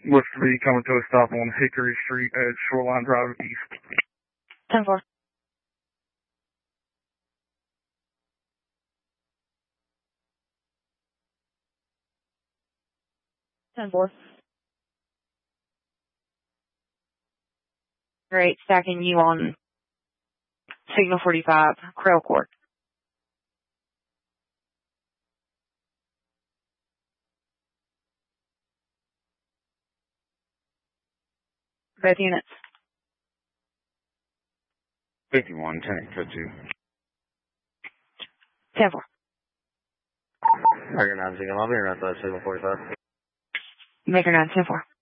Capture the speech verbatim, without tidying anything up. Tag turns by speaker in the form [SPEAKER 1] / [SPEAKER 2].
[SPEAKER 1] looks to be coming to a stop on Hickory Street at Shoreline Drive East.
[SPEAKER 2] ten four. ten four. Great, stacking you on Signal forty-five, Crail Court. Both units.
[SPEAKER 3] fifty-one, ten, code two.
[SPEAKER 2] ten four.
[SPEAKER 4] Maker nine, Signal Lobby, around Signal forty-five.
[SPEAKER 2] Maker nine, ten four.